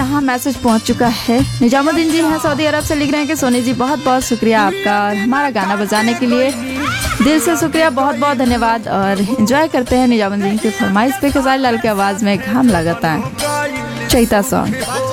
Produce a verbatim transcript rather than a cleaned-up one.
यहाँ मैसेज पहुँच चुका है। निजामुद्दीन जी हैं सऊदी अरब से, लिख रहे हैं कि सोनी जी बहुत बहुत शुक्रिया आपका और हमारा गाना बजाने के लिए दिल से शुक्रिया, बहुत बहुत धन्यवाद। और एंजॉय करते हैं निजामुद्दीन की फरमाइश पे खेसारी लाल की आवाज़ में घाम लगाता है चैता सॉन्ग।